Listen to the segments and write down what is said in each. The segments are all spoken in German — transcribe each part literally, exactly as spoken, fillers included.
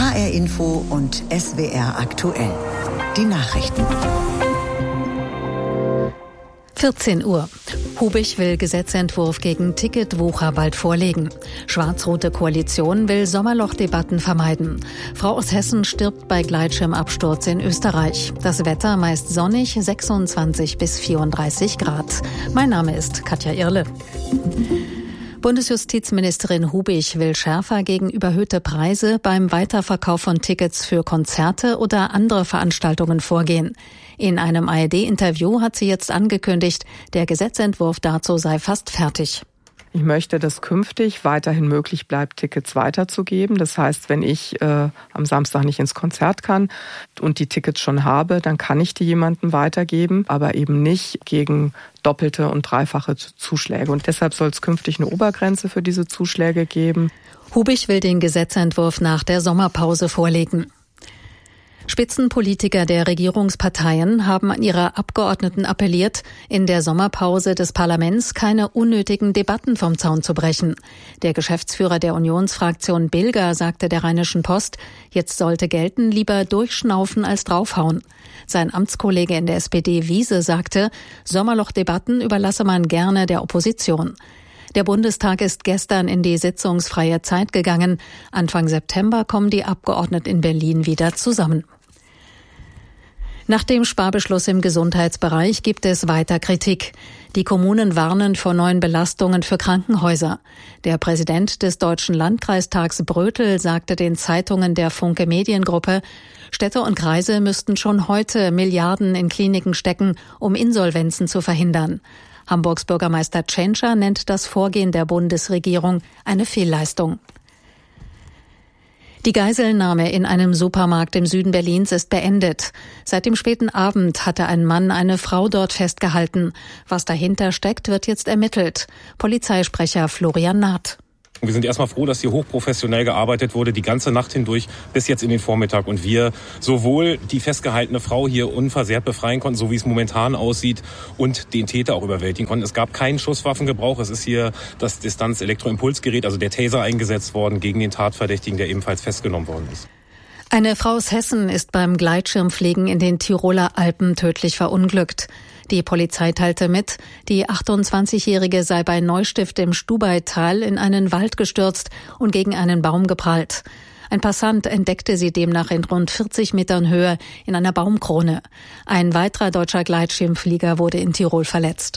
H R Info und S W R aktuell. Die Nachrichten. vierzehn Uhr. Hubig will Gesetzentwurf gegen Ticketwucher bald vorlegen. Schwarz-rote Koalition will Sommerlochdebatten vermeiden. Frau aus Hessen stirbt bei Gleitschirmabsturz in Österreich. Das Wetter meist sonnig, sechsundzwanzig bis vierunddreißig Grad. Mein Name ist Katja Irle. Bundesjustizministerin Hubig will schärfer gegen überhöhte Preise beim Weiterverkauf von Tickets für Konzerte oder andere Veranstaltungen vorgehen. In einem A R D-Interview hat sie jetzt angekündigt, der Gesetzentwurf dazu sei fast fertig. Ich möchte, dass künftig weiterhin möglich bleibt, Tickets weiterzugeben. Das heißt, wenn ich äh, am Samstag nicht ins Konzert kann und die Tickets schon habe, dann kann ich die jemandem weitergeben, aber eben nicht gegen doppelte und dreifache Zuschläge. Und deshalb soll es künftig eine Obergrenze für diese Zuschläge geben. Hubig will den Gesetzentwurf nach der Sommerpause vorlegen. Spitzenpolitiker der Regierungsparteien haben an ihre Abgeordneten appelliert, in der Sommerpause des Parlaments keine unnötigen Debatten vom Zaun zu brechen. Der Geschäftsführer der Unionsfraktion Bilger sagte der Rheinischen Post, jetzt sollte gelten, lieber durchschnaufen als draufhauen. Sein Amtskollege in der S P D Wiese sagte, Sommerlochdebatten überlasse man gerne der Opposition. Der Bundestag ist gestern in die sitzungsfreie Zeit gegangen. Anfang September kommen die Abgeordneten in Berlin wieder zusammen. Nach dem Sparbeschluss im Gesundheitsbereich gibt es weiter Kritik. Die Kommunen warnen vor neuen Belastungen für Krankenhäuser. Der Präsident des Deutschen Landkreistags Brötel sagte den Zeitungen der Funke Mediengruppe, Städte und Kreise müssten schon heute Milliarden in Kliniken stecken, um Insolvenzen zu verhindern. Hamburgs Bürgermeister Tschentscher nennt das Vorgehen der Bundesregierung eine Fehlleistung. Die Geiselnahme in einem Supermarkt im Süden Berlins ist beendet. Seit dem späten Abend hatte ein Mann eine Frau dort festgehalten. Was dahinter steckt, wird jetzt ermittelt. Polizeisprecher Florian Naht. Wir sind erstmal froh, dass hier hochprofessionell gearbeitet wurde, die ganze Nacht hindurch bis jetzt in den Vormittag. Und wir sowohl die festgehaltene Frau hier unversehrt befreien konnten, so wie es momentan aussieht, und den Täter auch überwältigen konnten. Es gab keinen Schusswaffengebrauch. Es ist hier das Distanz-Elektroimpulsgerät, also der Taser, eingesetzt worden gegen den Tatverdächtigen, der ebenfalls festgenommen worden ist. Eine Frau aus Hessen ist beim Gleitschirmfliegen in den Tiroler Alpen tödlich verunglückt. Die Polizei teilte mit, die achtundzwanzigjährige sei bei Neustift im Stubaital in einen Wald gestürzt und gegen einen Baum geprallt. Ein Passant entdeckte sie demnach in rund vierzig Metern Höhe in einer Baumkrone. Ein weiterer deutscher Gleitschirmflieger wurde in Tirol verletzt.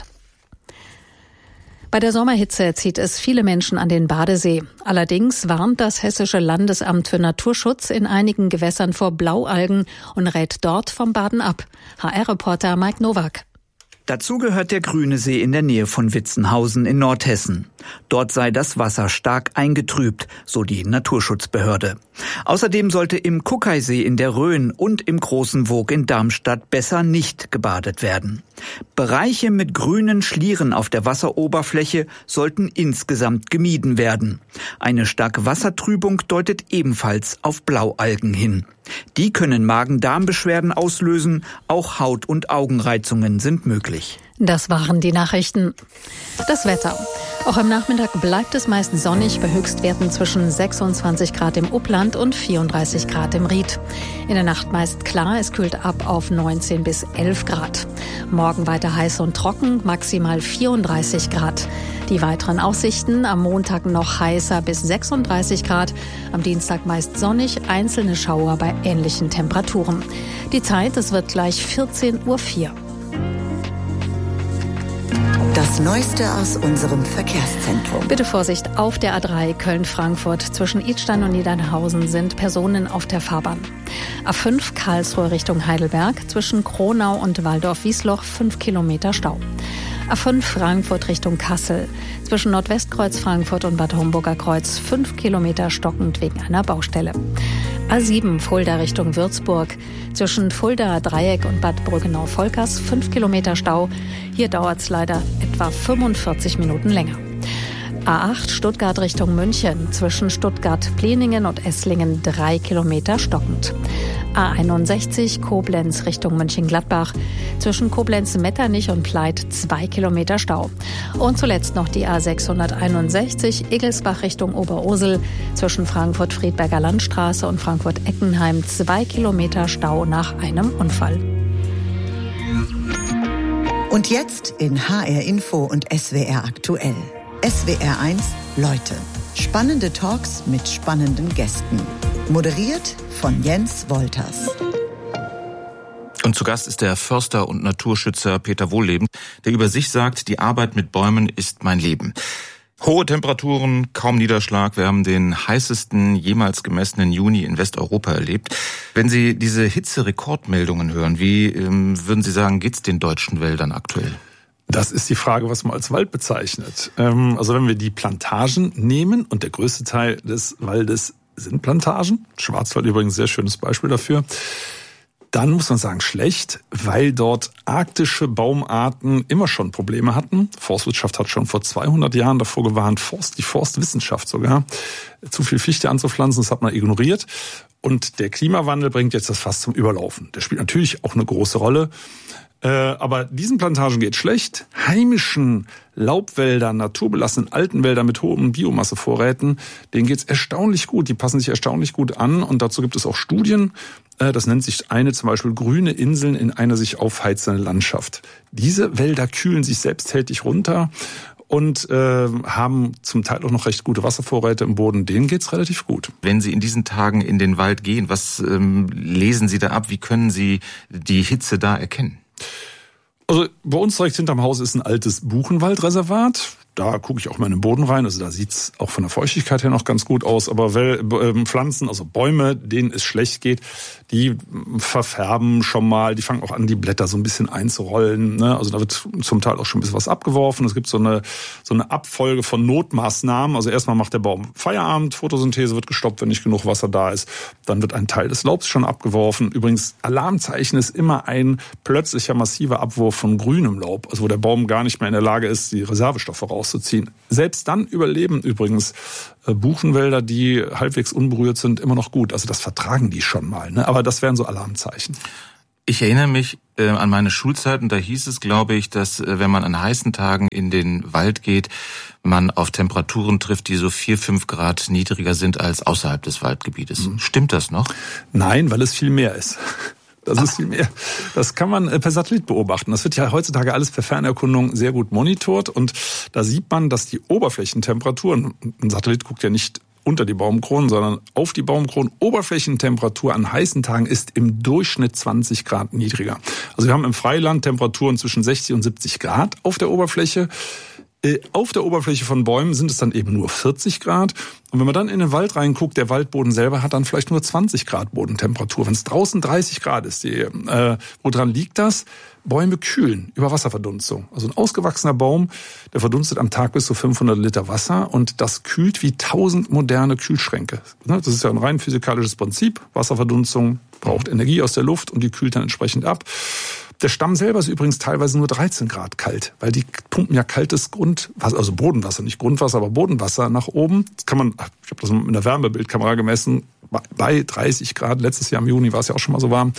Bei der Sommerhitze zieht es viele Menschen an den Badesee. Allerdings warnt das Hessische Landesamt für Naturschutz in einigen Gewässern vor Blaualgen und rät dort vom Baden ab. H R-Reporter Mike Nowak. Dazu gehört der Grüne See in der Nähe von Witzenhausen in Nordhessen. Dort sei das Wasser stark eingetrübt, so die Naturschutzbehörde. Außerdem sollte im Kuckeisee in der Rhön und im Großen Woog in Darmstadt besser nicht gebadet werden. Bereiche mit grünen Schlieren auf der Wasseroberfläche sollten insgesamt gemieden werden. Eine starke Wassertrübung deutet ebenfalls auf Blaualgen hin. Die können Magen-Darm-Beschwerden auslösen, auch Haut- und Augenreizungen sind möglich. Das waren die Nachrichten. Das Wetter. Auch am Nachmittag bleibt es meist sonnig bei Höchstwerten zwischen sechsundzwanzig Grad im Upland und vierunddreißig Grad im Ried. In der Nacht meist klar, es kühlt ab auf neunzehn bis elf Grad. Morgen weiter heiß und trocken, maximal vierunddreißig Grad. Die weiteren Aussichten: am Montag noch heißer bis sechsunddreißig Grad, am Dienstag meist sonnig, einzelne Schauer bei ähnlichen Temperaturen. Die Zeit, es wird gleich vierzehn Uhr vier. Das Neueste aus unserem Verkehrszentrum. Bitte Vorsicht, auf der A drei Köln-Frankfurt zwischen Idstein und Niedernhausen sind Personen auf der Fahrbahn. A fünf Karlsruhe Richtung Heidelberg zwischen Kronau und Waldorf-Wiesloch fünf Kilometer Stau. A fünf Frankfurt Richtung Kassel zwischen Nordwestkreuz Frankfurt und Bad Homburger Kreuz fünf Kilometer stockend wegen einer Baustelle. A sieben Fulda Richtung Würzburg zwischen Fulda Dreieck und Bad Brüggenau-Volkers fünf Kilometer Stau. Hier dauert es leider etwa fünfundvierzig Minuten länger. A acht Stuttgart Richtung München, zwischen Stuttgart-Pleningen und Esslingen drei Kilometer stockend. A einundsechzig Koblenz Richtung Mönchengladbach, zwischen Koblenz-Metternich und Pleit zwei Kilometer Stau. Und zuletzt noch die A sechshunderteinundsechzig Egelsbach Richtung Oberursel, zwischen Frankfurt-Friedberger Landstraße und Frankfurt-Eckenheim zwei Kilometer Stau nach einem Unfall. Und jetzt in H R Info und S W R aktuell. S W R eins Leute. Spannende Talks mit spannenden Gästen. Moderiert von Jens Wolters. Und zu Gast ist der Förster und Naturschützer Peter Wohlleben, der über sich sagt, die Arbeit mit Bäumen ist mein Leben. Hohe Temperaturen, kaum Niederschlag. Wir haben den heißesten jemals gemessenen Juni in Westeuropa erlebt. Wenn Sie diese Hitzerekordmeldungen hören, wie ähm, würden Sie sagen, geht's den deutschen Wäldern aktuell? Das ist die Frage, was man als Wald bezeichnet. Ähm, also wenn wir die Plantagen nehmen, und der größte Teil des Waldes sind Plantagen, Schwarzwald übrigens ein sehr schönes Beispiel dafür, dann muss man sagen schlecht, weil dort arktische Baumarten immer schon Probleme hatten. Forstwirtschaft hat schon vor zweihundert Jahren davor gewarnt, Forst, die Forstwissenschaft sogar, zu viel Fichte anzupflanzen, das hat man ignoriert. Und der Klimawandel bringt jetzt das Fass zum Überlaufen. Der spielt natürlich auch eine große Rolle. Äh, aber diesen Plantagen geht schlecht. Heimischen Laubwäldern, naturbelassenen alten Wäldern mit hohen Biomassevorräten, denen geht's erstaunlich gut. Die passen sich erstaunlich gut an. Und dazu gibt es auch Studien. Äh, das nennt sich eine zum Beispiel grüne Inseln in einer sich aufheizenden Landschaft. Diese Wälder kühlen sich selbsttätig runter und äh, haben zum Teil auch noch recht gute Wasservorräte im Boden. Denen geht's relativ gut. Wenn Sie in diesen Tagen in den Wald gehen, was ähm, lesen Sie da ab? Wie können Sie die Hitze da erkennen? Also bei uns direkt hinterm Haus ist ein altes Buchenwaldreservat. Da gucke ich auch mal in den Boden rein. Also da sieht's auch von der Feuchtigkeit her noch ganz gut aus. Aber Pflanzen, also Bäume, denen es schlecht geht, die verfärben schon mal. Die fangen auch an, die Blätter so ein bisschen einzurollen. Ne? Also da wird zum Teil auch schon ein bisschen was abgeworfen. Es gibt so eine so eine Abfolge von Notmaßnahmen. Also erstmal macht der Baum Feierabend, Photosynthese wird gestoppt, wenn nicht genug Wasser da ist. Dann wird ein Teil des Laubs schon abgeworfen. Übrigens, Alarmzeichen ist immer ein plötzlicher massiver Abwurf von grünem Laub. Also wo der Baum gar nicht mehr in der Lage ist, die Reservestoffe rauszuziehen. Selbst dann überleben übrigens äh, Buchenwälder, die halbwegs unberührt sind, immer noch gut. Also das vertragen die schon mal. Ne? Aber das wären so Alarmzeichen. Ich erinnere mich äh, an meine Schulzeiten. Da hieß es, glaube ich, dass äh, wenn man an heißen Tagen in den Wald geht, man auf Temperaturen trifft, die so vier, fünf Grad niedriger sind als außerhalb des Waldgebietes. Mhm. Stimmt das noch? Nein, weil es viel mehr ist. Das ist viel mehr. Das kann man per Satellit beobachten. Das wird ja heutzutage alles per Fernerkundung sehr gut monitort. Und da sieht man, dass die Oberflächentemperaturen, ein Satellit guckt ja nicht unter die Baumkronen, sondern auf die Baumkronen, Oberflächentemperatur an heißen Tagen ist im Durchschnitt zwanzig Grad niedriger. Also wir haben im Freiland Temperaturen zwischen sechzig und siebzig Grad auf der Oberfläche. Auf der Oberfläche von Bäumen sind es dann eben nur vierzig Grad. Und wenn man dann in den Wald reinguckt, der Waldboden selber hat dann vielleicht nur zwanzig Grad Bodentemperatur. Wenn es draußen dreißig Grad ist, die, äh, woran liegt das? Bäume kühlen über Wasserverdunstung. Also ein ausgewachsener Baum, der verdunstet am Tag bis zu fünfhundert Liter Wasser und das kühlt wie tausend moderne Kühlschränke. Das ist ja ein rein physikalisches Prinzip. Wasserverdunstung braucht Energie aus der Luft und die kühlt dann entsprechend ab. Der Stamm selber ist übrigens teilweise nur dreizehn Grad kalt, weil die pumpen ja kaltes Grundwasser, also Bodenwasser, nicht Grundwasser, aber Bodenwasser nach oben. Das kann man, ich habe das mit einer Wärmebildkamera gemessen, bei dreißig Grad, letztes Jahr im Juni war es ja auch schon mal so warm.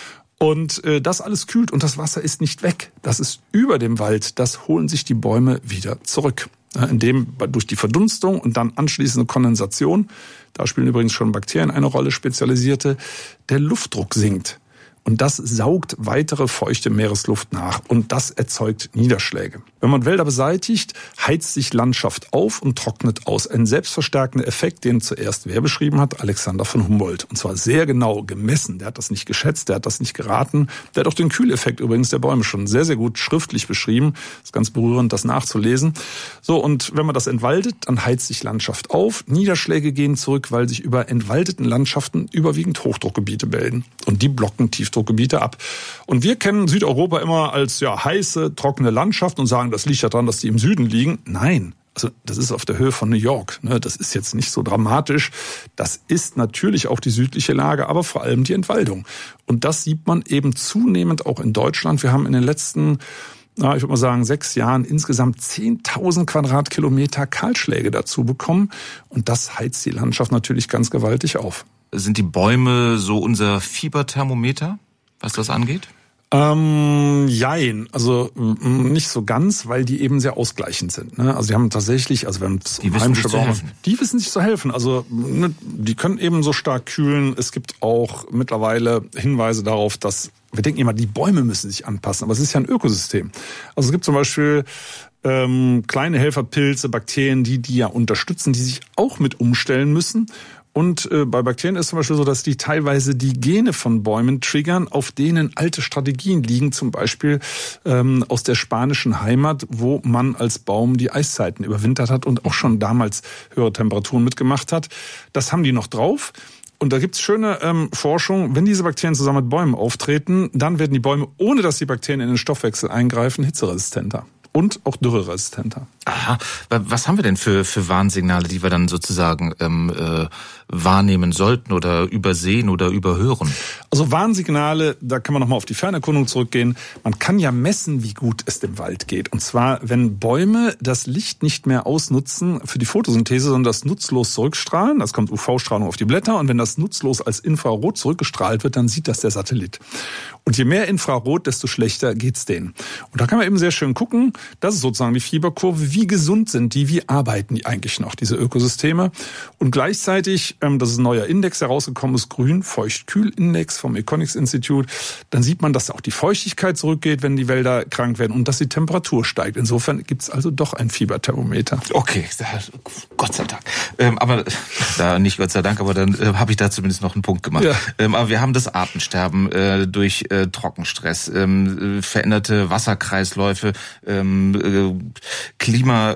Und äh, das alles kühlt und das Wasser ist nicht weg. Das ist über dem Wald, das holen sich die Bäume wieder zurück. Indem durch die Verdunstung und dann anschließende Kondensation, da spielen übrigens schon Bakterien eine Rolle, spezialisierte, der Luftdruck sinkt. Und das saugt weitere feuchte Meeresluft nach und das erzeugt Niederschläge. Wenn man Wälder beseitigt, heizt sich Landschaft auf und trocknet aus. Ein selbstverstärkender Effekt, den zuerst wer beschrieben hat? Alexander von Humboldt. Und zwar sehr genau gemessen. Der hat das nicht geschätzt, der hat das nicht geraten. Der hat auch den Kühleffekt übrigens der Bäume schon sehr, sehr gut schriftlich beschrieben. Das ist ganz berührend, das nachzulesen. So, und wenn man das entwaldet, dann heizt sich Landschaft auf. Niederschläge gehen zurück, weil sich über entwaldeten Landschaften überwiegend Hochdruckgebiete bilden. Und die blocken Tiefdruckgebiete ab. Und wir kennen Südeuropa immer als ja heiße, trockene Landschaft und sagen, das liegt ja daran, dass die im Süden liegen. Nein, also das ist auf der Höhe von New York. Das ist jetzt nicht so dramatisch. Das ist natürlich auch die südliche Lage, aber vor allem die Entwaldung. Und das sieht man eben zunehmend auch in Deutschland. Wir haben in den letzten ja, ich würde mal sagen, sechs Jahren insgesamt zehntausend Quadratkilometer Kahlschläge dazu bekommen. Und das heizt die Landschaft natürlich ganz gewaltig auf. Sind die Bäume so unser Fieberthermometer, was das angeht? Ähm, jein, also nicht so ganz, weil die eben sehr ausgleichend sind. Ne? Also die haben tatsächlich, also wenn es um heimische Bäume, die wissen sich zu helfen. Also ne, die können eben so stark kühlen. Es gibt auch mittlerweile Hinweise darauf, dass wir denken immer, die Bäume müssen sich anpassen, aber es ist ja ein Ökosystem. Also es gibt zum Beispiel ähm, kleine Helferpilze, Bakterien, die die ja unterstützen, die sich auch mit umstellen müssen. Und äh, bei Bakterien ist zum Beispiel so, dass die teilweise die Gene von Bäumen triggern, auf denen alte Strategien liegen, zum Beispiel ähm, aus der spanischen Heimat, wo man als Baum die Eiszeiten überwintert hat und auch schon damals höhere Temperaturen mitgemacht hat. Das haben die noch drauf. Und da gibt's schöne ähm, Forschung, wenn diese Bakterien zusammen mit Bäumen auftreten, dann werden die Bäume, ohne dass die Bakterien in den Stoffwechsel eingreifen, hitzeresistenter. Und auch dürreresistenter. Aha. Was haben wir denn für, für Warnsignale, die wir dann sozusagen ähm, äh, wahrnehmen sollten oder übersehen oder überhören? Also Warnsignale, da kann man nochmal auf die Fernerkundung zurückgehen. Man kann ja messen, wie gut es dem Wald geht. Und zwar, wenn Bäume das Licht nicht mehr ausnutzen für die Photosynthese, sondern das nutzlos zurückstrahlen, das kommt U V-Strahlung auf die Blätter, und wenn das nutzlos als Infrarot zurückgestrahlt wird, dann sieht das der Satellit. Und je mehr Infrarot, desto schlechter geht's denen. Und da kann man eben sehr schön gucken, das ist sozusagen die Fieberkurve, wie gesund sind die, wie arbeiten die eigentlich noch, diese Ökosysteme. Und gleichzeitig, ähm, das ist ein neuer Index herausgekommen ist, Grün-Feucht-Kühl-Index vom Econix Institute, dann sieht man, dass auch die Feuchtigkeit zurückgeht, wenn die Wälder krank werden, und dass die Temperatur steigt. Insofern gibt's also doch ein Fieberthermometer. Okay, Gott sei Dank. Ähm, aber da nicht Gott sei Dank, aber dann äh, habe ich da zumindest noch einen Punkt gemacht. Ja. Ähm, aber wir haben das Artensterben äh, durch äh, Trockenstress, ähm, äh, veränderte Wasserkreisläufe, ähm, Klima,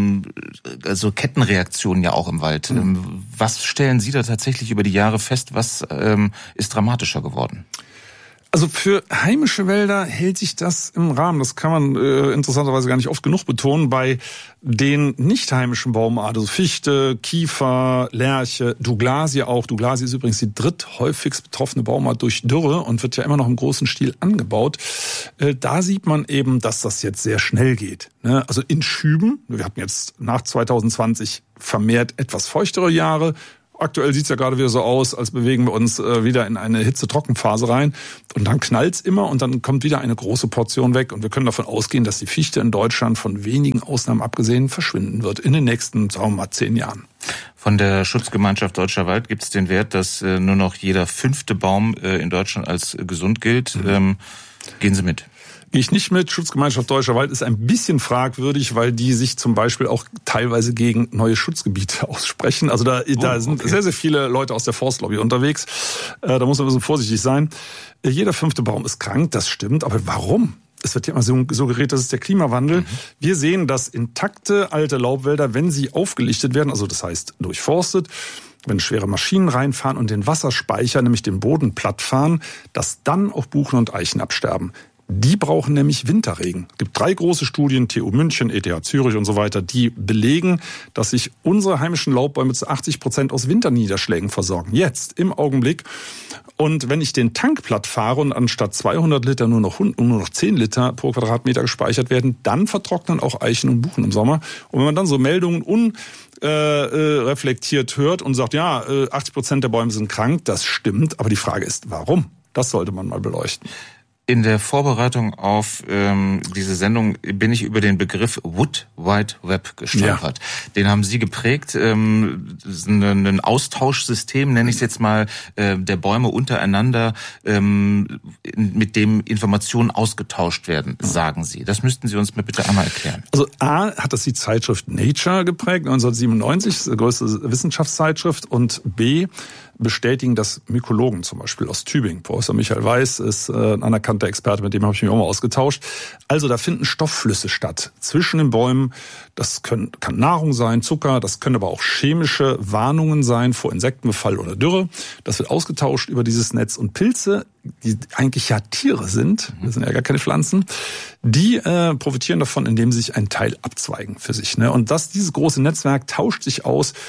also Kettenreaktionen ja auch im Wald. Mhm. Was stellen Sie da tatsächlich über die Jahre fest? Was ist dramatischer geworden? Also für heimische Wälder hält sich das im Rahmen. Das kann man äh, interessanterweise gar nicht oft genug betonen. Bei den nicht heimischen Baumarten, also Fichte, Kiefer, Lärche, Douglasie auch. Douglasie ist übrigens die dritthäufigst betroffene Baumart durch Dürre und wird ja immer noch im großen Stil angebaut. Äh, da sieht man eben, dass das jetzt sehr schnell geht. Ne? Also in Schüben, wir hatten jetzt nach zwanzig zwanzig vermehrt etwas feuchtere Jahre. Aktuell sieht's ja gerade wieder so aus, als bewegen wir uns äh, wieder in eine Hitze-Trockenphase rein. Und dann knallt's immer und dann kommt wieder eine große Portion weg. Und wir können davon ausgehen, dass die Fichte in Deutschland von wenigen Ausnahmen abgesehen verschwinden wird in den nächsten, sagen wir mal, zehn Jahren. Von der Schutzgemeinschaft Deutscher Wald gibt's den Wert, dass äh, nur noch jeder fünfte Baum äh, in Deutschland als äh, gesund gilt. Mhm. Ähm, gehen Sie mit? Gehe ich nicht mit. Schutzgemeinschaft Deutscher Wald ist ein bisschen fragwürdig, weil die sich zum Beispiel auch teilweise gegen neue Schutzgebiete aussprechen. Also da, oh, da sind okay. sehr, sehr viele Leute aus der Forstlobby unterwegs. Äh, da muss man ein bisschen vorsichtig sein. Äh, jeder fünfte Baum ist krank, das stimmt. Aber warum? Es wird ja immer suggeriert, das ist der Klimawandel. Mhm. Wir sehen, dass intakte alte Laubwälder, wenn sie aufgelichtet werden, also das heißt durchforstet, wenn schwere Maschinen reinfahren und den Wasserspeicher, nämlich den Boden plattfahren, dass dann auch Buchen und Eichen absterben. Die brauchen nämlich Winterregen. Es gibt drei große Studien, T U München, E T H Zürich und so weiter, die belegen, dass sich unsere heimischen Laubbäume zu achtzig Prozent aus Winterniederschlägen versorgen. Jetzt, im Augenblick. Und wenn ich den Tank platt fahre und anstatt zweihundert Liter nur noch, nur noch zehn Liter pro Quadratmeter gespeichert werden, dann vertrocknen auch Eichen und Buchen im Sommer. Und wenn man dann so Meldungen un Äh, äh, reflektiert hört und sagt, ja, äh, achtzig Prozent der Bäume sind krank, das stimmt. Aber die Frage ist, warum? Das sollte man mal beleuchten. In der Vorbereitung auf ähm, diese Sendung bin ich über den Begriff Wood Wide Web gestolpert. Ja. Den haben Sie geprägt. Ähm, ein, ein Austauschsystem, nenne ich es jetzt mal, äh, der Bäume untereinander, ähm, mit dem Informationen ausgetauscht werden, ja. sagen Sie. Das müssten Sie uns mir bitte einmal erklären. Also A, hat das die Zeitschrift Nature geprägt, neunzehnhundertsiebenundneunzig, die größte Wissenschaftszeitschrift, und B, bestätigen das Mykologen zum Beispiel aus Tübingen. Professor Michael Weiß ist äh, ein anerkannter Experte, mit dem habe ich mich auch mal ausgetauscht. Also da finden Stoffflüsse statt zwischen den Bäumen. Das können, kann Nahrung sein, Zucker, das können aber auch chemische Warnungen sein vor Insektenbefall oder Dürre. Das wird ausgetauscht über dieses Netz. Und Pilze, die eigentlich ja Tiere sind, das sind ja gar keine Pflanzen, die äh, profitieren davon, indem sie sich einen Teil abzweigen für sich. Ne? Und das, dieses große Netzwerk tauscht sich aus.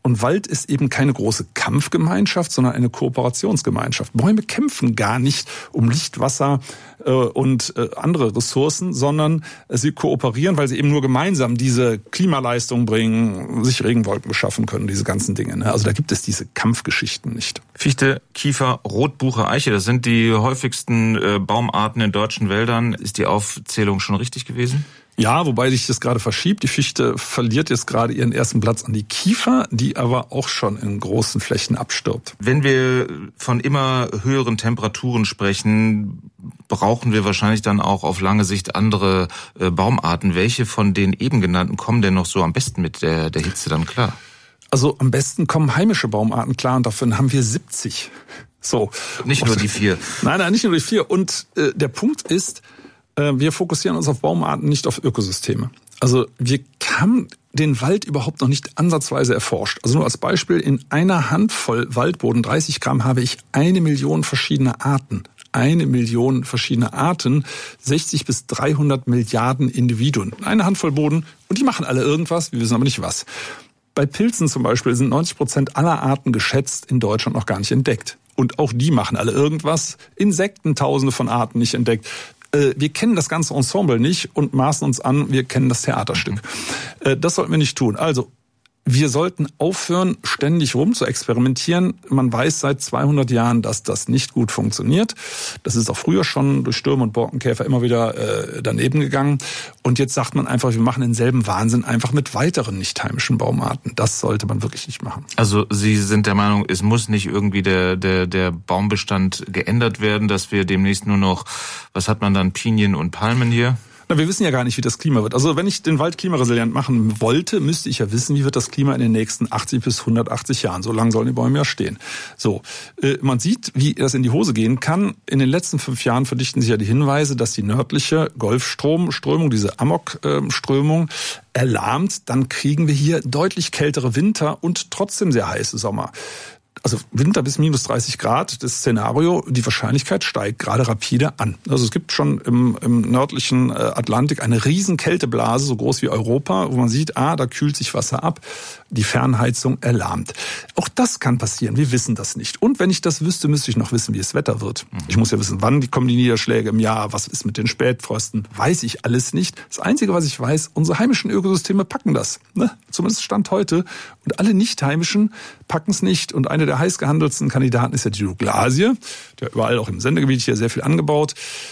Und Wald ist eben keine große Kampfgemeinschaft, sondern eine Kooperationsgemeinschaft. Bäume kämpfen gar nicht um Licht, Wasser äh, und äh, andere Ressourcen, sondern äh, sie kooperieren, weil sie eben nur gemeinsam diese Klimaleistung bringen, sich Regenwolken beschaffen können, diese ganzen Dinge. Ne? Also da gibt es diese Kampfgeschichten nicht. Fichte, Kiefer, Rotbuche, Eiche, das sind die häufigsten äh, Baumarten in deutschen Wäldern. Ist die Aufzählung schon richtig gewesen? Ja, wobei sich das gerade verschiebt. Die Fichte verliert jetzt gerade ihren ersten Platz an die Kiefer, die aber auch schon in großen Flächen abstirbt. Wenn wir von immer höheren Temperaturen sprechen, brauchen wir wahrscheinlich dann auch auf lange Sicht andere äh, Baumarten. Welche von den eben genannten kommen denn noch so am besten mit der, der Hitze dann klar? Also am besten kommen heimische Baumarten klar und davon haben wir siebzig. So. Nicht nur die vier. Nein, nein, nicht nur die vier. Und äh, der Punkt ist, wir fokussieren uns auf Baumarten, nicht auf Ökosysteme. Also wir haben den Wald überhaupt noch nicht ansatzweise erforscht. Also nur als Beispiel, in einer Handvoll Waldboden, dreißig Gramm, habe ich eine Million verschiedene Arten. Eine Million verschiedene Arten, sechzig bis dreihundert Milliarden Individuen. Eine Handvoll Boden und die machen alle irgendwas, wir wissen aber nicht was. Bei Pilzen zum Beispiel sind neunzig Prozent aller Arten geschätzt in Deutschland noch gar nicht entdeckt. Und auch die machen alle irgendwas. Insekten, tausende von Arten nicht entdeckt. Wir kennen das ganze Ensemble nicht und maßen uns an, wir kennen das Theaterstück. Das sollten wir nicht tun. Also, wir sollten aufhören, ständig rum zu experimentieren. Man weiß seit zweihundert Jahren, dass das nicht gut funktioniert. Das ist auch früher schon durch Stürme und Borkenkäfer immer wieder äh, daneben gegangen. Und jetzt sagt man einfach, wir machen denselben Wahnsinn einfach mit weiteren nicht heimischen Baumarten. Das sollte man wirklich nicht machen. Also Sie sind der Meinung, es muss nicht irgendwie der, der, der Baumbestand geändert werden, dass wir demnächst nur noch, was hat man dann, Pinien und Palmen hier? Na, wir wissen ja gar nicht, wie das Klima wird. Also wenn ich den Wald klimaresilient machen wollte, müsste ich ja wissen, wie wird das Klima in den nächsten achtzig bis hundertachtzig Jahren. So lange sollen die Bäume ja stehen. So, äh, man sieht, wie das in die Hose gehen kann. In den letzten fünf Jahren verdichten sich ja die Hinweise, dass die nördliche Golfstromströmung, diese Amok-Strömung, erlahmt. Dann kriegen wir hier deutlich kältere Winter und trotzdem sehr heiße Sommer. Also Winter bis minus dreißig Grad, das Szenario, die Wahrscheinlichkeit steigt gerade rapide an. Also es gibt schon im, im nördlichen Atlantik eine riesen Kälteblase, so groß wie Europa, wo man sieht, ah, da kühlt sich Wasser ab, die Fernheizung erlahmt. Auch das kann passieren, wir wissen das nicht. Und wenn ich das wüsste, müsste ich noch wissen, wie das Wetter wird. Ich muss ja wissen, wann kommen die Niederschläge im Jahr, was ist mit den Spätfrösten, weiß ich alles nicht. Das Einzige, was ich weiß, unsere heimischen Ökosysteme packen das. Ne? Zumindest Stand heute. Und alle nicht-heimischen packen es nicht. Und eine der heiß gehandelten Kandidaten ist ja die Douglasie, der überall auch im Sendegebiet hier sehr viel angebaut.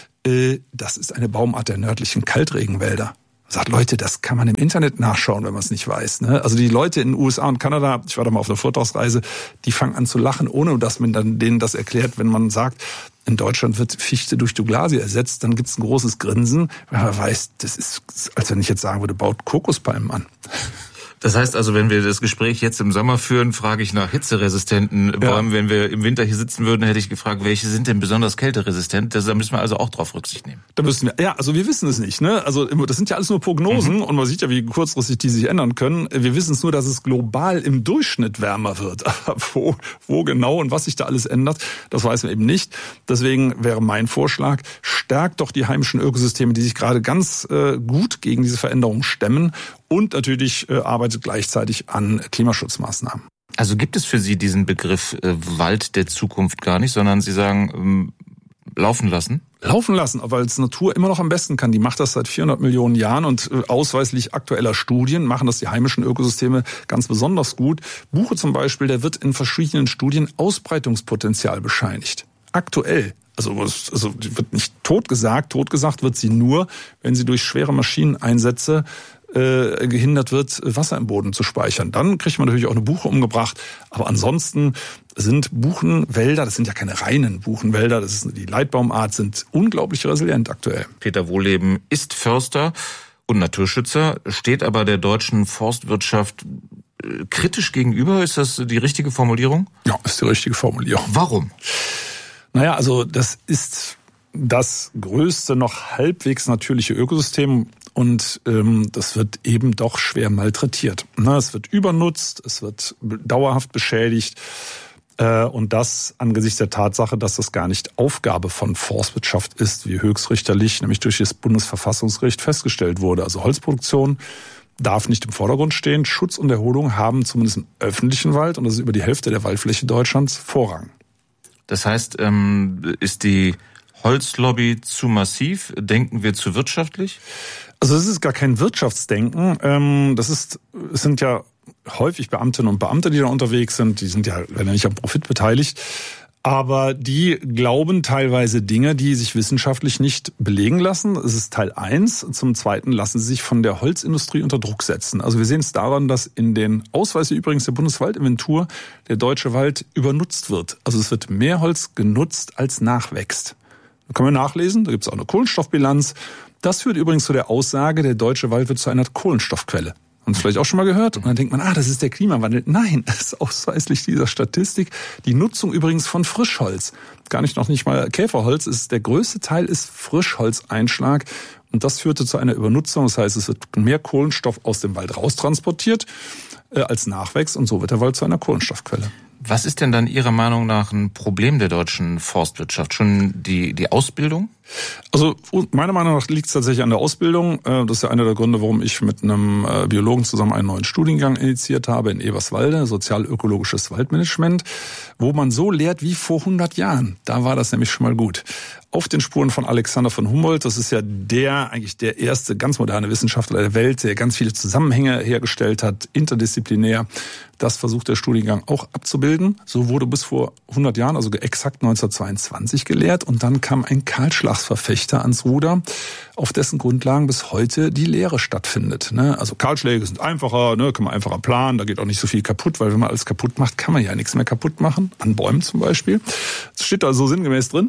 Das ist eine Baumart der nördlichen Kaltregenwälder. Sagt, Leute, das kann man im Internet nachschauen, wenn man es nicht weiß. Ne? Also die Leute in den U S A und Kanada, ich war da mal auf einer Vortragsreise, die fangen an zu lachen, ohne dass man dann denen das erklärt. Wenn man sagt, in Deutschland wird Fichte durch Douglasie ersetzt, dann gibt es ein großes Grinsen, weil man weiß, das ist, als wenn ich jetzt sagen würde, baut Kokospalmen an. Das heißt also, wenn wir das Gespräch jetzt im Sommer führen, frage ich nach hitzeresistenten Bäumen. Ja. Wenn wir im Winter hier sitzen würden, hätte ich gefragt, welche sind denn besonders kälteresistent? Da müssen wir also auch drauf Rücksicht nehmen. Da müssen wir, ja, also wir wissen es nicht. Ne? Also das sind ja alles nur Prognosen mhm. und man sieht ja, wie kurzfristig die sich ändern können. Wir wissen es nur, dass es global im Durchschnitt wärmer wird. Aber wo, wo genau und was sich da alles ändert, das weiß man eben nicht. Deswegen wäre mein Vorschlag, stärkt doch die heimischen Ökosysteme, die sich gerade ganz äh, gut gegen diese Veränderungen stemmen. Und natürlich äh, arbeitet gleichzeitig an Klimaschutzmaßnahmen. Also gibt es für Sie diesen Begriff äh, Wald der Zukunft gar nicht, sondern Sie sagen, ähm, laufen lassen? Laufen lassen, weil es Natur immer noch am besten kann. Die macht das seit vierhundert Millionen Jahren und äh, ausweislich aktueller Studien machen das die heimischen Ökosysteme ganz besonders gut. Buche zum Beispiel, der wird in verschiedenen Studien Ausbreitungspotenzial bescheinigt. Aktuell. Also, also die wird nicht tot gesagt. Tot gesagt wird sie nur, wenn sie durch schwere Maschineneinsätze äh, gehindert wird, Wasser im Boden zu speichern. Dann kriegt man natürlich auch eine Buche umgebracht. Aber ansonsten sind Buchenwälder, das sind ja keine reinen Buchenwälder, das ist die Leitbaumart, sind unglaublich resilient aktuell. Peter Wohlleben ist Förster und Naturschützer, steht aber der deutschen Forstwirtschaft kritisch gegenüber. Ist das die richtige Formulierung? Ja, ist die richtige Formulierung. Warum? Naja, also das ist das größte noch halbwegs natürliche Ökosystem und ähm, das wird eben doch schwer malträtiert. Na, es wird übernutzt, es wird dauerhaft beschädigt äh, und das angesichts der Tatsache, dass das gar nicht Aufgabe von Forstwirtschaft ist, wie höchstrichterlich, nämlich durch das Bundesverfassungsgericht festgestellt wurde. Also Holzproduktion darf nicht im Vordergrund stehen. Schutz und Erholung haben zumindest im öffentlichen Wald, und das ist über die Hälfte der Waldfläche Deutschlands, Vorrang. Das heißt, ist die Holzlobby zu massiv? Denken wir zu wirtschaftlich? Also das ist gar kein Wirtschaftsdenken. Das ist, es sind ja häufig Beamtinnen und Beamte, die da unterwegs sind. Die sind ja, werden ja nicht am Profit beteiligt. Aber die glauben teilweise Dinge, die sich wissenschaftlich nicht belegen lassen. Das ist Teil eins. Zum Zweiten lassen sie sich von der Holzindustrie unter Druck setzen. Also wir sehen es daran, dass in den Ausweisen übrigens der Bundeswaldinventur der deutsche Wald übernutzt wird. Also es wird mehr Holz genutzt, als nachwächst. Da können wir nachlesen, da gibt es auch eine Kohlenstoffbilanz. Das führt übrigens zu der Aussage, der deutsche Wald wird zu einer Kohlenstoffquelle. Haben Sie vielleicht auch schon mal gehört? Und dann denkt man, ah, das ist der Klimawandel. Nein, das ist ausweislich dieser Statistik. Die Nutzung übrigens von Frischholz. Gar nicht noch nicht mal Käferholz. Ist der größte Teil ist Frischholzeinschlag. Und das führte zu einer Übernutzung. Das heißt, es wird mehr Kohlenstoff aus dem Wald raustransportiert äh, als Nachwächst. Und so wird der Wald zu einer Kohlenstoffquelle. Was ist denn dann Ihrer Meinung nach ein Problem der deutschen Forstwirtschaft? Schon die, die Ausbildung? Also meiner Meinung nach liegt es tatsächlich an der Ausbildung. Das ist ja einer der Gründe, warum ich mit einem Biologen zusammen einen neuen Studiengang initiiert habe in Eberswalde, sozial-ökologisches Waldmanagement, wo man so lehrt wie vor hundert Jahren. Da war das nämlich schon mal gut. Auf den Spuren von Alexander von Humboldt, das ist ja der, eigentlich der erste ganz moderne Wissenschaftler der Welt, der ganz viele Zusammenhänge hergestellt hat, interdisziplinär. Das versucht der Studiengang auch abzubilden. So wurde bis vor hundert Jahren, also exakt neunzehnhundertzweiundzwanzig gelehrt. Und dann kam ein Kahlschlagsverfechter ans Ruder, auf dessen Grundlagen bis heute die Lehre stattfindet. Also Kahlschläge sind einfacher, kann man einfacher planen, da geht auch nicht so viel kaputt, weil wenn man alles kaputt macht, kann man ja nichts mehr kaputt machen, an Bäumen zum Beispiel. Das steht da so sinngemäß drin.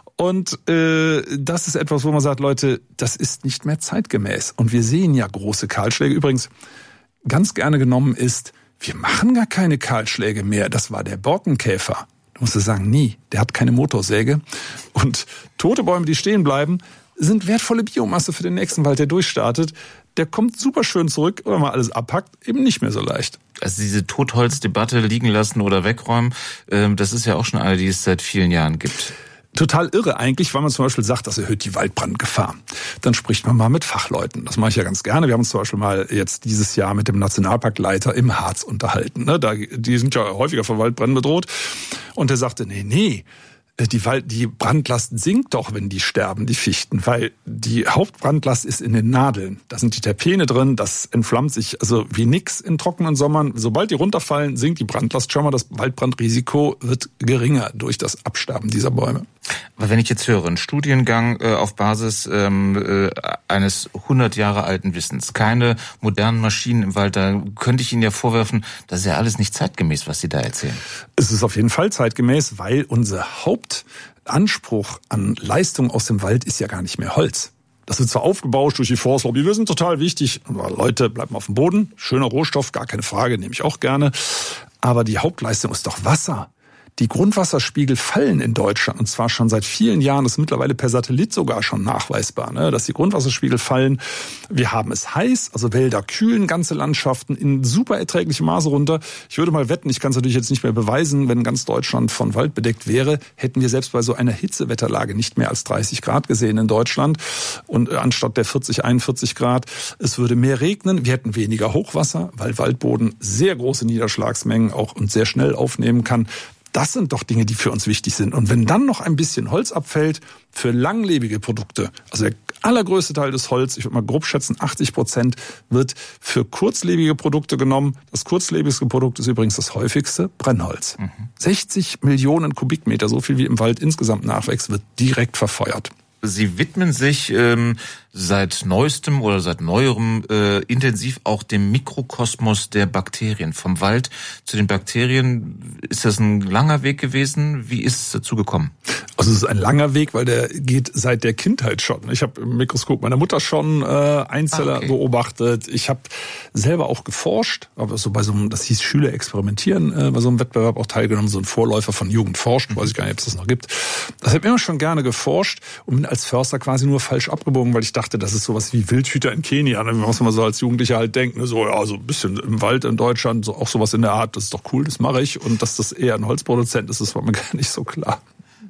Und äh, das ist etwas, wo man sagt, Leute, das ist nicht mehr zeitgemäß. Und wir sehen ja große Kahlschläge. Übrigens, ganz gerne genommen ist, wir machen gar keine Kahlschläge mehr. Das war der Borkenkäfer. Du musst sagen, nie. Der hat keine Motorsäge. Und tote Bäume, die stehen bleiben, sind wertvolle Biomasse für den nächsten Wald, der durchstartet. Der kommt super schön zurück, wenn man alles abpackt, eben nicht mehr so leicht. Also diese Totholzdebatte liegen lassen oder wegräumen, das ist ja auch schon eine, die es seit vielen Jahren gibt. Total irre eigentlich, weil man zum Beispiel sagt, das erhöht die Waldbrandgefahr. Dann spricht man mal mit Fachleuten. Das mache ich ja ganz gerne. Wir haben uns zum Beispiel mal jetzt dieses Jahr mit dem Nationalparkleiter im Harz unterhalten. Da, die sind ja häufiger von Waldbränden bedroht. Und der sagte, nee, nee, die, Wald, die Brandlast sinkt doch, wenn die sterben, die Fichten, weil die Hauptbrandlast ist in den Nadeln. Da sind die Terpene drin, das entflammt sich also wie nix in trockenen Sommern. Sobald die runterfallen, sinkt die Brandlast schon mal. Das Waldbrandrisiko wird geringer durch das Absterben dieser Bäume. Aber wenn ich jetzt höre, ein Studiengang äh, auf Basis ähm, äh, eines hundert Jahre alten Wissens, keine modernen Maschinen im Wald, da könnte ich Ihnen ja vorwerfen, das ist ja alles nicht zeitgemäß, was Sie da erzählen. Es ist auf jeden Fall zeitgemäß, weil unser Hauptanspruch an Leistung aus dem Wald ist ja gar nicht mehr Holz. Das wird zwar aufgebauscht durch die Forstlobby, wir sind total wichtig. Aber Leute, bleiben auf dem Boden, schöner Rohstoff, gar keine Frage, nehme ich auch gerne. Aber die Hauptleistung ist doch Wasser. Die Grundwasserspiegel fallen in Deutschland, und zwar schon seit vielen Jahren. Das ist mittlerweile per Satellit sogar schon nachweisbar, ne, dass die Grundwasserspiegel fallen. Wir haben es heiß, also Wälder kühlen ganze Landschaften in super erträglichem Maße runter. Ich würde mal wetten, ich kann es natürlich jetzt nicht mehr beweisen, wenn ganz Deutschland von Wald bedeckt wäre, hätten wir selbst bei so einer Hitzewetterlage nicht mehr als dreißig Grad gesehen in Deutschland. Und anstatt der vierzig, einundvierzig Grad, es würde mehr regnen. Wir hätten weniger Hochwasser, weil Waldboden sehr große Niederschlagsmengen auch und sehr schnell aufnehmen kann. Das sind doch Dinge, die für uns wichtig sind. Und wenn dann noch ein bisschen Holz abfällt für langlebige Produkte, also der allergrößte Teil des Holz, ich würde mal grob schätzen, achtzig Prozent, wird für kurzlebige Produkte genommen. Das kurzlebigste Produkt ist übrigens das häufigste, Brennholz. Mhm. sechzig Millionen Kubikmeter, so viel wie im Wald insgesamt nachwächst, wird direkt verfeuert. Sie widmen sich ähm, seit neuestem oder seit neuerem äh, intensiv auch dem Mikrokosmos der Bakterien. Vom Wald zu den Bakterien, ist das ein langer Weg gewesen? Wie ist es dazu gekommen? Also es ist ein langer Weg, weil der geht seit der Kindheit schon. Ich habe im Mikroskop meiner Mutter schon äh, Einzeller ah, okay. beobachtet. Ich habe selber auch geforscht, aber so bei so einem, das hieß Schüler experimentieren, äh, bei so einem Wettbewerb auch teilgenommen, so ein Vorläufer von Jugend forscht, weiß ich gar nicht, ob es das noch gibt. Das habe ich immer schon gerne geforscht und bin als Förster quasi nur falsch abgebogen, weil ich dachte, das ist sowas wie Wildhüter in Kenia, was man so als Jugendlicher halt denkt, ne? So ja, so ein bisschen im Wald in Deutschland, so auch sowas in der Art, das ist doch cool, das mache ich, und dass das eher ein Holzproduzent ist, das war mir gar nicht so klar.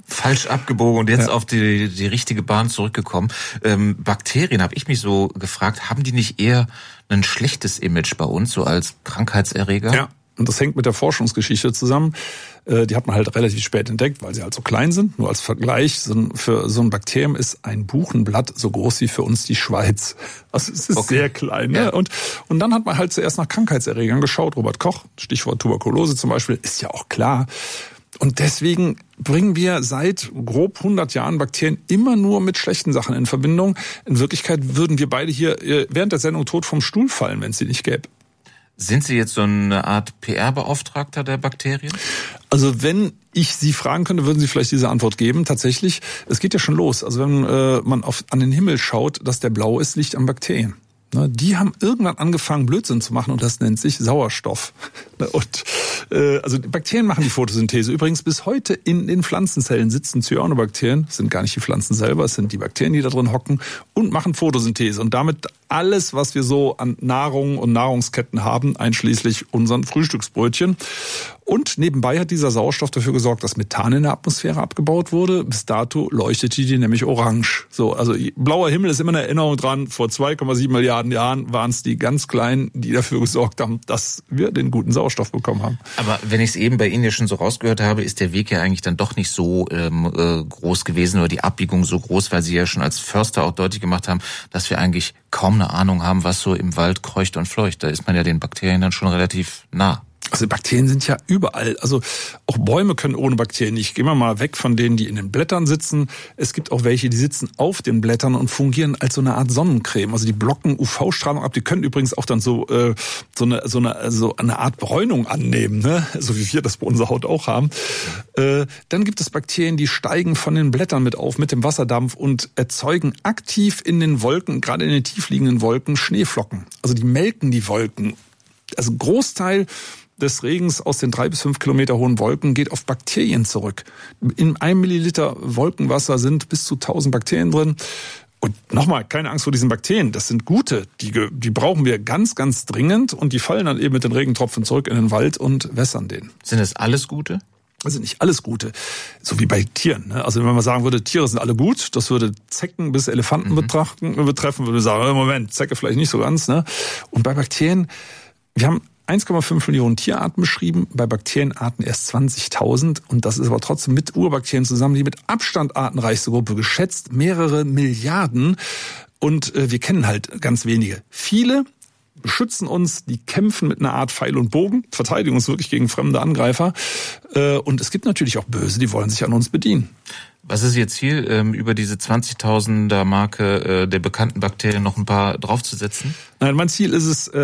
falsch abgebogen und jetzt ja. auf die, die richtige Bahn zurückgekommen. Ähm, Bakterien, habe ich mich so gefragt, haben die nicht eher ein schlechtes Image bei uns, so als Krankheitserreger? Ja, und das hängt mit der Forschungsgeschichte zusammen. Die hat man halt relativ spät entdeckt, weil sie halt so klein sind. Nur als Vergleich, für so ein Bakterium ist ein Buchenblatt so groß wie für uns die Schweiz. Also es ist okay. Sehr klein. Ne? Ja. Und, und dann hat man halt zuerst nach Krankheitserregern geschaut. Robert Koch, Stichwort Tuberkulose zum Beispiel, ist ja auch klar. Und deswegen bringen wir seit grob hundert Jahren Bakterien immer nur mit schlechten Sachen in Verbindung. In Wirklichkeit würden wir beide hier während der Sendung tot vom Stuhl fallen, wenn es sie nicht gäbe. Sind Sie jetzt so eine Art P R-Beauftragter der Bakterien? Also wenn ich Sie fragen könnte, würden Sie vielleicht diese Antwort geben. Tatsächlich, es geht ja schon los. Also wenn äh, man auf, an den Himmel schaut, dass der blau ist, liegt an Bakterien. Die haben irgendwann angefangen, Blödsinn zu machen und das nennt sich Sauerstoff. Und äh, also Bakterien machen die Photosynthese. Übrigens bis heute in den Pflanzenzellen sitzen Cyanobakterien. Das sind gar nicht die Pflanzen selber, es sind die Bakterien, die da drin hocken und machen Photosynthese. Und damit alles, was wir so an Nahrung und Nahrungsketten haben, einschließlich unseren Frühstücksbrötchen. Und nebenbei hat dieser Sauerstoff dafür gesorgt, dass Methan in der Atmosphäre abgebaut wurde. Bis dato leuchtete die nämlich orange. So, also blauer Himmel ist immer eine Erinnerung dran. Vor zwei Komma sieben Milliarden Jahren waren es die ganz Kleinen, die dafür gesorgt haben, dass wir den guten Sauerstoff bekommen haben. Aber wenn ich es eben bei Ihnen ja schon so rausgehört habe, ist der Weg ja eigentlich dann doch nicht so ähm, äh, groß gewesen oder die Abbiegung so groß, weil Sie ja schon als Förster auch deutlich gemacht haben, dass wir eigentlich kaum eine Ahnung haben, was so im Wald kreucht und fleucht. Da ist man ja den Bakterien dann schon relativ nah. Also Bakterien sind ja überall. Also auch Bäume können ohne Bakterien nicht. Gehen wir mal weg von denen, die in den Blättern sitzen. Es gibt auch welche, die sitzen auf den Blättern und fungieren als so eine Art Sonnencreme. Also die blocken U V-Strahlung ab. Die können übrigens auch dann so äh, so eine so eine so eine Art Bräunung annehmen, ne? So wie wir das bei unserer Haut auch haben. Äh, dann gibt es Bakterien, die steigen von den Blättern mit auf mit dem Wasserdampf und erzeugen aktiv in den Wolken, gerade in den tiefliegenden Wolken, Schneeflocken. Also die melken die Wolken. Also ein Großteil des Regens aus den drei bis fünf Kilometer hohen Wolken geht auf Bakterien zurück. In einem Milliliter Wolkenwasser sind bis zu tausend Bakterien drin. Und nochmal, keine Angst vor diesen Bakterien. Das sind gute. Die, die brauchen wir ganz, ganz dringend. Und die fallen dann eben mit den Regentropfen zurück in den Wald und wässern den. Sind das alles gute? Also nicht alles Gute. So wie bei Tieren. Also wenn man sagen würde, Tiere sind alle gut, das würde Zecken bis Elefanten mhm. betrachten, betreffen, würde man sagen, Moment, Zecke vielleicht nicht so ganz. Ne? Und bei Bakterien, wir haben eins Komma fünf Millionen Tierarten beschrieben, bei Bakterienarten erst zwanzigtausend. Und das ist aber trotzdem mit Urbakterien zusammen die mit Abstand artenreichste Gruppe, geschätzt mehrere Milliarden. Und äh, wir kennen halt ganz wenige. Viele beschützen uns, die kämpfen mit einer Art Pfeil und Bogen, verteidigen uns wirklich gegen fremde Angreifer. Äh, und es gibt natürlich auch Böse, die wollen sich an uns bedienen. Was ist Ihr Ziel, ähm, über diese zwanzigtausender Marke äh, der bekannten Bakterien noch ein paar draufzusetzen? Nein, mein Ziel ist es,